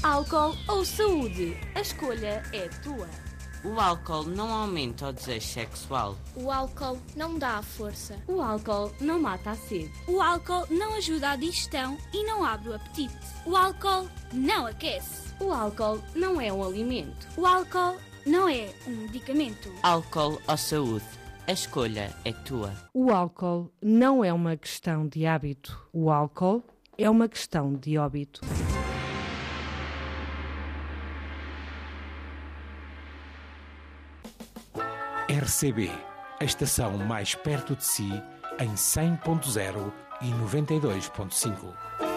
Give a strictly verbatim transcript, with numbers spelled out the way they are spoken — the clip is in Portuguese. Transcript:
Álcool ou saúde? A escolha é tua. O álcool não aumenta o desejo sexual. O álcool não dá a força. O álcool não mata a sede. O álcool não ajuda à digestão e não abre o apetite. O álcool não aquece. O álcool não é um alimento. O álcool não é um medicamento. Álcool ou saúde? A escolha é tua. O álcool não é uma questão de hábito. O álcool é uma questão de óbito. R C B, a estação mais perto de si, em cem ponto zero e noventa e dois ponto cinco.